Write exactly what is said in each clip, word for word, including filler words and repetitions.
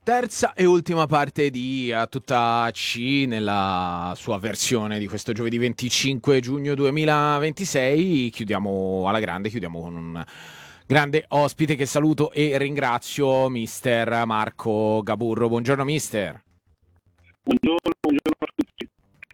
Terza e ultima parte di A Tutta C nella sua versione di questo giovedì venticinque giugno duemilaventisei. Chiudiamo alla grande, chiudiamo con un grande ospite che saluto e ringrazio, mister Marco Gaburro. Buongiorno mister. Buongiorno, buongiorno a tutti.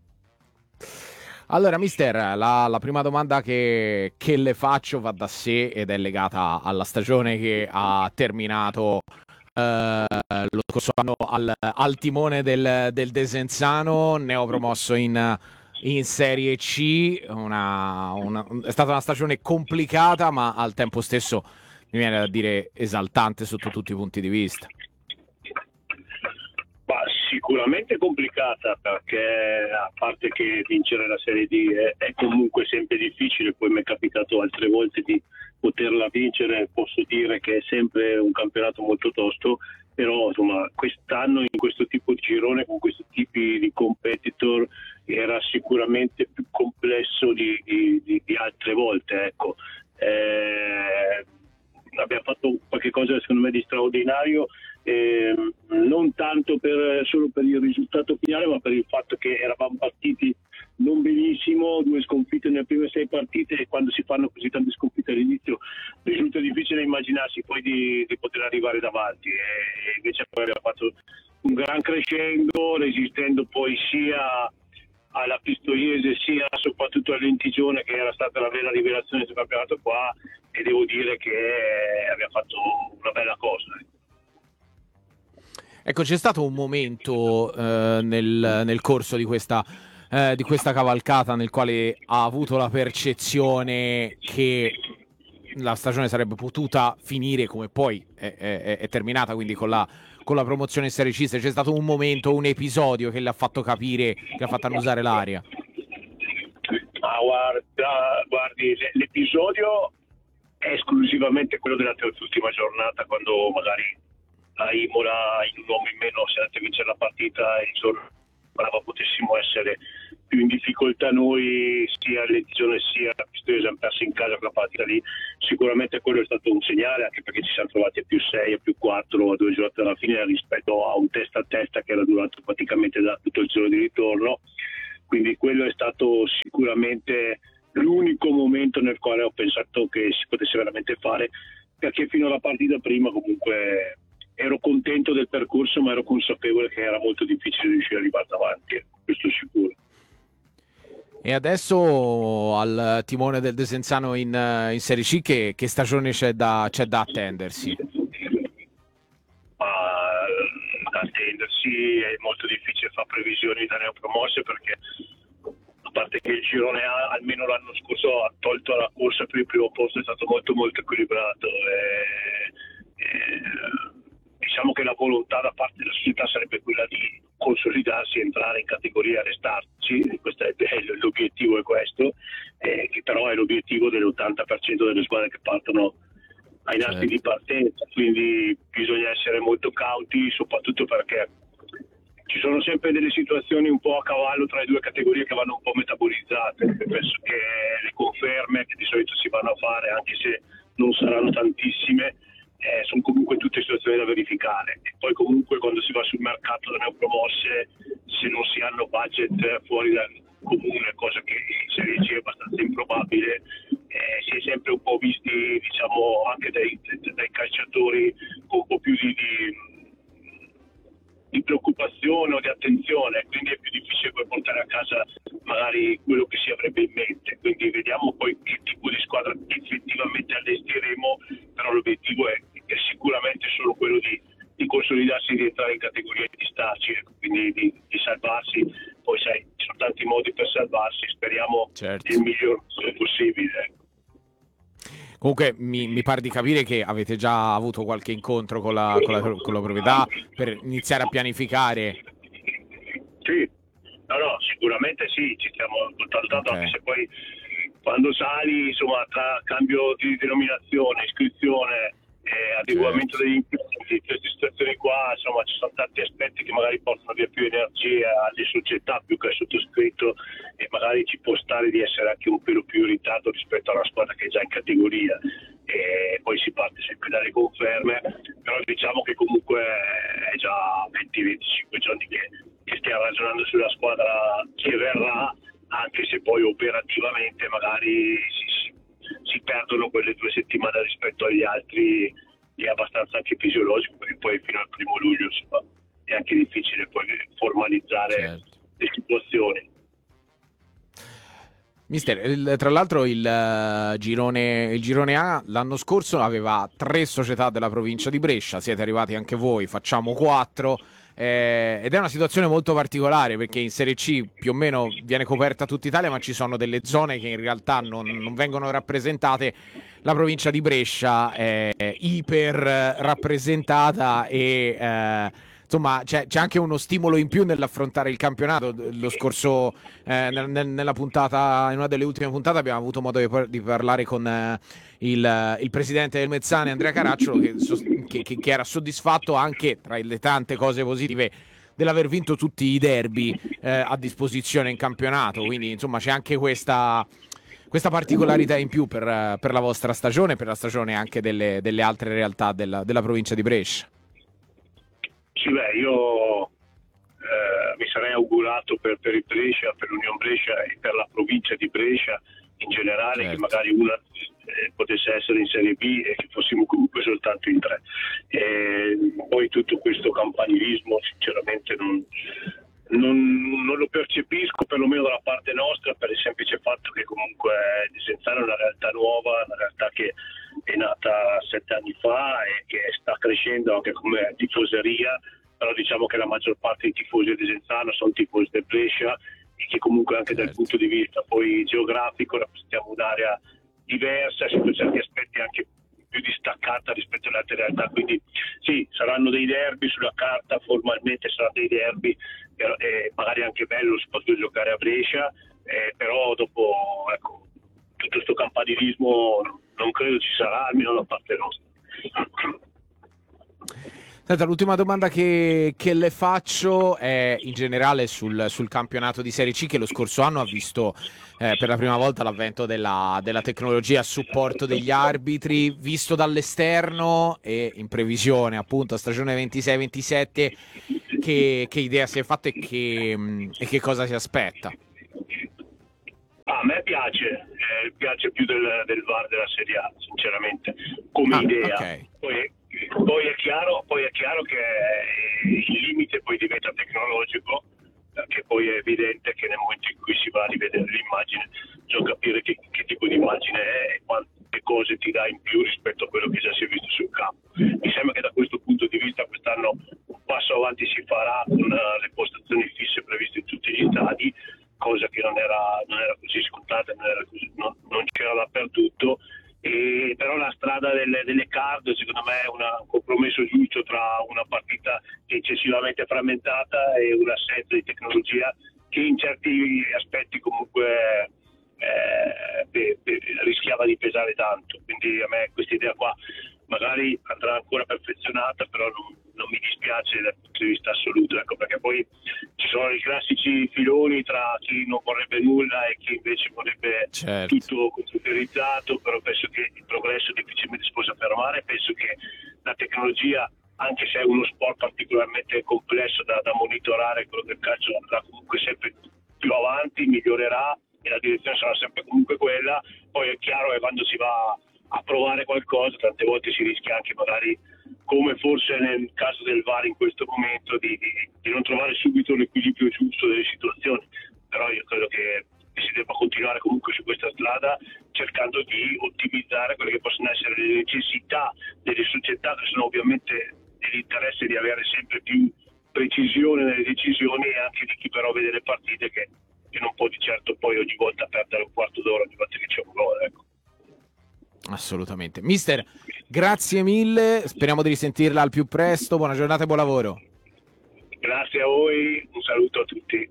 Allora mister, la, la prima domanda che, che le faccio va da sé ed è legata alla stagione che ha terminato Uh, lo scorso anno al, al timone del, del Desenzano, neopromosso in, in Serie C. Una, una, è stata una stagione complicata, ma al tempo stesso mi viene da dire esaltante sotto tutti i punti di vista. Ma sicuramente complicata, perché a parte che vincere la Serie D è, è comunque sempre difficile, poi mi è capitato altre volte di poterla vincere, posso dire che è sempre un campionato molto tosto, però insomma quest'anno in questo tipo di girone con questi tipi di competitor era sicuramente più complesso di, di, di, di altre volte, ecco. Eh, abbiamo fatto qualche cosa secondo me di straordinario, eh, non tanto per, solo per il risultato finale, ma per il fatto che eravamo partiti non benissimo, due sconfitte nelle prime sei partite, e quando si fanno così tante sconfitte all'inizio risulta difficile immaginarsi poi di, di poter arrivare davanti, e invece poi abbiamo fatto un gran crescendo, resistendo poi sia alla Pistoiese sia soprattutto all'Entigione, che era stata la vera rivelazione del campionato qua, e devo dire che abbiamo fatto una bella cosa. Ecco, c'è stato un momento eh, nel, nel corso di questa, eh, di questa cavalcata nel quale ha avuto la percezione che la stagione sarebbe potuta finire come poi è, è, è terminata, quindi con la, con la promozione in Serie C. C'è stato un momento, un episodio che le ha fatto capire, che le ha fatto annusare l'aria? Ah, guarda, guardi, l'episodio è esclusivamente quello della terz'ultima giornata, quando magari a Imola in un uomo in meno si è andato a vincere la partita e il giorno sembrava potessimo essere più in difficoltà noi, sia l'Edizione sia la Pistoiese, hanno perso in casa quella partita lì. Sicuramente quello è stato un segnale, anche perché ci siamo trovati a più sei, a più quattro a due giornate alla fine, rispetto a un testa a testa che era durato praticamente da tutto il giorno di ritorno. Quindi quello è stato sicuramente l'unico momento nel quale ho pensato che si potesse veramente fare, perché fino alla partita prima comunque ero contento del percorso, ma ero consapevole che era molto difficile riuscire ad arrivare davanti, questo sicuro. E adesso al timone del Desenzano in, in Serie C, che, che stagione c'è da, c'è da attendersi? Ma da attendersi è molto difficile fare previsioni da neopromosse, perché a parte che il girone A, almeno l'anno scorso, ha tolto la corsa per il primo posto, è stato molto molto equilibrato. E, e, diciamo che la volontà da parte della società sarebbe quella di consolidarsi, entrare in categoria, restarci. Questo è, è l'obiettivo, è questo, eh, che però è l'obiettivo dell'ottanta per cento delle squadre che partono ai nastri di partenza, quindi bisogna essere molto cauti, soprattutto perché ci sono sempre delle situazioni un po' a cavallo tra le due categorie che vanno un po' metabolizzate. Penso che le conferme che di solito si vanno a fare, anche se non saranno tantissime, Eh, sono comunque tutte situazioni da verificare, e poi comunque quando si va sul mercato da neopromosse, se non si hanno budget fuori dal comune, cosa che in Serie C è abbastanza improbabile, eh, si è sempre un po' visti, diciamo, anche dai, dai calciatori con un po' più di, di, di preoccupazione o di attenzione, quindi è più difficile poi portare a casa magari quello che si avrebbe in mente. Quindi vediamo poi che tipo di squadra effettivamente allestiremo, però l'obiettivo è, è sicuramente solo quello di, di consolidarsi, di entrare in categoria e di starci, quindi di, di salvarsi. Poi sai, ci sono tanti modi per salvarsi, speriamo certo. il miglior possibile. Comunque mi, mi pare di capire che avete già avuto qualche incontro con la, con la, con la proprietà per iniziare a pianificare. Sì, no, no, sicuramente sì, ci stiamo contattando, okay. Anche se poi quando sali, insomma, tra cambio di denominazione, iscrizione, eh, adeguamento certo. degli impianti, queste situazioni qua, insomma, ci sono tanti aspetti che magari portano via più energia alle società più che al sottoscritto, e magari ci può stare di essere anche un pelo più in ritardo rispetto alla squadra che è già in categoria, e poi si parte sempre dalle conferme, però diciamo che comunque è già Mister, il- tra l'altro il, eh, girone, il girone A l'anno scorso aveva tre società della provincia di Brescia, siete arrivati anche voi, facciamo quattro, eh, ed è una situazione molto particolare perché in Serie C più o meno viene coperta tutta Italia, ma ci sono delle zone che in realtà non, non vengono rappresentate. La provincia di Brescia è iper rappresentata e eh, insomma c'è, c'è anche uno stimolo in più nell'affrontare il campionato. Lo scorso, eh, nel- nel- nella puntata, in una delle ultime puntate, abbiamo avuto modo di, par- di parlare con eh, il, il presidente del Mezzane, Andrea Caracciolo, che, sos- che- che- che era soddisfatto anche tra le tante cose positive dell'aver vinto tutti i derby eh, a disposizione in campionato. Quindi, insomma, c'è anche questa, questa particolarità in più per, eh, per la vostra stagione, per la stagione anche delle, delle altre realtà della, della provincia di Brescia. Sì, beh, io eh, mi sarei augurato per, per il Brescia, per l'Unione Brescia e per la provincia di Brescia in generale, Certo. che magari una eh, potesse essere in Serie B e che fossimo comunque soltanto in tre. E poi tutto questo campanilismo sinceramente non, non, non lo percepisco, perlomeno dalla parte nostra, per il semplice fatto che comunque Desenzano è una realtà nuova, una realtà che è nata sette anni fa e che sta crescendo anche come tifoseria, però diciamo che la maggior parte dei tifosi di Desenzano sono tifosi del Brescia e che comunque anche Certo. dal punto di vista poi geografico rappresentiamo un'area diversa, sotto certi aspetti anche più distaccata rispetto alle altre realtà, quindi sì, saranno dei derby sulla carta, formalmente saranno dei derby, però, eh, magari anche bello soprattutto giocare a Brescia, eh, però dopo ecco, tutto questo campanilismo non credo ci sarà, almeno da parte nostra. Senta, l'ultima domanda che, che le faccio è in generale sul, sul campionato di Serie C, che lo scorso anno ha visto eh, per la prima volta l'avvento della, della tecnologia a supporto degli arbitri, visto dall'esterno e in previsione appunto a stagione ventisei ventisette, che, che idea si è fatta e che, mh, e che cosa si aspetta? Ah, a me piace, eh, piace più del, del V A R della Serie A, sinceramente, come Ah, idea. ok. Poi, poi, è chiaro, poi è chiaro che eh, il limite poi diventa tecnologico, perché poi è evidente che nel momento in cui si va a rivedere l'immagine, bisogna capire che, che tipo di immagine è e quante cose ti dà in più rispetto a quello che già si è visto sul campo. Mi sembra che da questo punto di vista quest'anno un passo avanti si farà con uh, le postazioni fisse previste in tutti gli stadi, cosa che non era, non era così scontata, non, era così, non, non c'era dappertutto, e però la strada delle, delle card secondo me è una, un compromesso giusto tra una partita eccessivamente frammentata e un'assenza di tecnologia che in certi aspetti comunque eh, pe, pe, rischiava di pesare tanto, quindi a me questa idea qua magari andrà ancora perfezionata, però non, non mi dispiace dal punto di vista assoluto, ecco, perché poi ci sono i classici filoni tra chi non vorrebbe nulla e chi invece vorrebbe Certo. tutto computerizzato, però penso che il progresso difficilmente si possa fermare, penso che la tecnologia, anche se è uno sport particolarmente complesso da, da monitorare, quello del calcio andrà comunque sempre più avanti, migliorerà e la direzione sarà sempre comunque quella. Poi è chiaro che quando si va a provare qualcosa tante volte si rischia anche magari, come forse nel caso del V A R in questo momento, di, di, di non trovare subito l'equilibrio giusto delle situazioni, però io credo che si debba continuare comunque su questa strada cercando di ottimizzare quelle che possono essere le necessità delle società, che sono ovviamente nell'interesse di avere sempre più precisione nelle decisioni, e anche di chi però vede le partite che, che non può di certo poi ogni volta perdere un quarto d'ora ogni volta che c'è un gol, ecco. Assolutamente. Mister, grazie mille, speriamo di risentirla al più presto, buona giornata e buon lavoro. Grazie a voi, un saluto a tutti.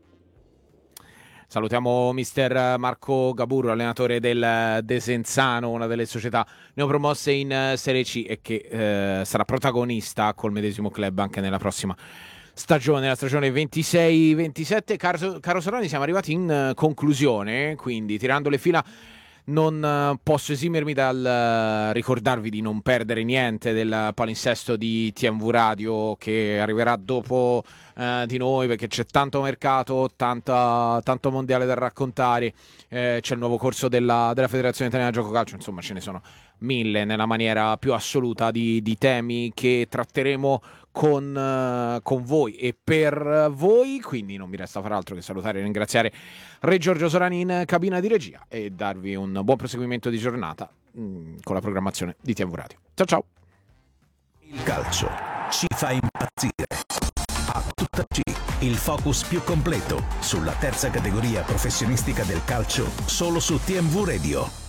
Salutiamo mister Marco Gaburo, allenatore del Desenzano, una delle società neopromosse in Serie C e che eh, sarà protagonista col medesimo club anche nella prossima stagione, la stagione ventisei ventisette. Caro, caro Sorani, siamo arrivati in conclusione, quindi tirando le fila non posso esimermi dal ricordarvi di non perdere niente del palinsesto di T M V Radio che arriverà dopo eh, di noi, perché c'è tanto mercato, tanta, tanto mondiale da raccontare, eh, c'è il nuovo corso della, della Federazione Italiana Gioco Calcio, insomma ce ne sono mille nella maniera più assoluta di, di temi che tratteremo con, uh, con voi e per voi, quindi non mi resta far altro che salutare e ringraziare Re Giorgio Sorani in cabina di regia e darvi un buon proseguimento di giornata mh, con la programmazione di T V Radio. Ciao ciao! Il calcio ci fa impazzire. A tutta G, il focus più completo sulla terza categoria professionistica del calcio, solo su T V Radio.